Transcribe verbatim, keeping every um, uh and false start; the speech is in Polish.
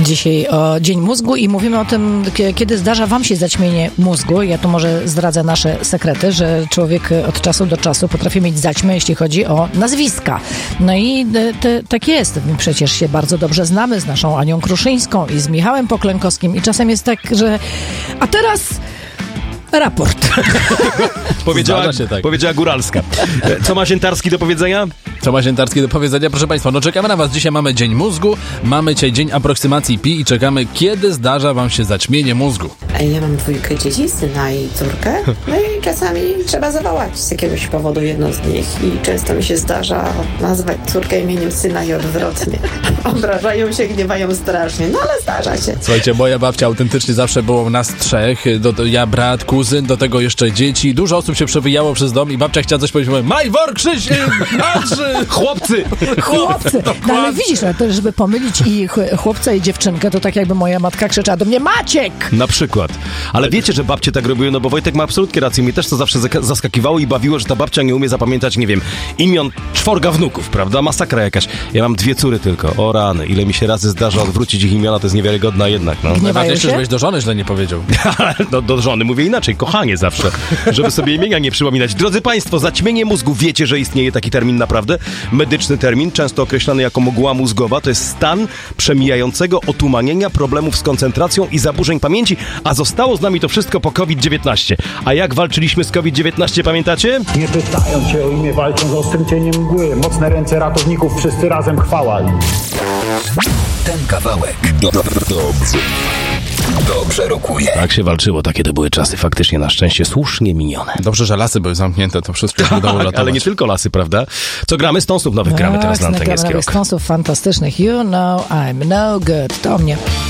dzisiaj o Dzień Mózgu i mówimy o tym, kiedy zdarza wam się zaćmienie mózgu. Ja tu może zdradzę nasze sekrety, że człowiek od czasu do czasu potrafi mieć zaćmę, jeśli chodzi o nazwiska. No i te, tak jest. My przecież się bardzo dobrze znamy z naszą Anią Kruszyńską i z Michałem Poklękowskim i czasem jest tak, że a teraz raport. powiedziała, się tak. powiedziała Góralska. Co ma Ziętarski do powiedzenia? Co ma Ziętarski do powiedzenia? Proszę Państwa, no czekamy na Was. Dzisiaj mamy Dzień Mózgu, mamy dzisiaj Dzień Aproksymacji Pi i czekamy, kiedy zdarza Wam się zaćmienie mózgu. Ja mam dwójkę dzieci, syna i córkę. No i czasami trzeba zawołać z jakiegoś powodu jedno z nich i często mi się zdarza nazwać córkę imieniem syna i odwrotnie. Obrażają się, gniewają strasznie, no ale zdarza się. Słuchajcie, moja babcia autentycznie zawsze było nas trzech. Do, do, ja, brat, kuzyn, do tego jeszcze dzieci. Dużo osób się przewijało przez dom i babcia chciała coś powiedzieć. Majwor, Krzyś, Andrzy! Chłopcy! Chłopcy! No ale widzisz, żeby pomylić i chłopca i dziewczynkę, to tak jakby moja matka krzyczała do mnie Maciek! Na przykład. Ale wiecie, że babcie tak robiły, no bo Wojtek ma absolutnie rację. Mnie też to zawsze zaskakiwało i bawiło, że ta babcia nie umie zapamiętać, nie wiem, imion czworga wnuków, prawda? Masakra jakaś. Ja mam dwie córy tylko. O rany, ile mi się razy zdarza odwrócić ich imiona, to jest niewiarygodna jednak, no. Najważniejsze, żebyś do żony źle nie powiedział. do, do żony mówię inaczej, kochanie zawsze, żeby sobie imienia nie przypominać. Drodzy Państwo, zaćmienie mózgu. Wiecie, że istnieje taki termin naprawdę? Medyczny termin, często określany jako mgła mózgowa. To jest stan przemijającego otumanienia, problemów z koncentracją i zaburzeń pamięci, a zostało z nami to wszystko po kowid dziewiętnaście. A jak walczyliśmy z kowid dziewiętnaście, pamiętacie? Nie pytają cię o imię, walczą z ostrym cieniem mgły. Mocne ręce ratowników, wszyscy razem chwała im. Ten kawałek do, do, dobrze, dobrze rokuje. Tak się walczyło, takie to były czasy faktycznie na szczęście słusznie minione. Dobrze, że lasy były zamknięte, to wszystko się udało ratować. Ale nie tylko lasy, prawda? Co gramy? Stonsów nowych gramy teraz na antenie. Gramy nowych Stonsów fantastycznych. You know I'm no good. To o mnie.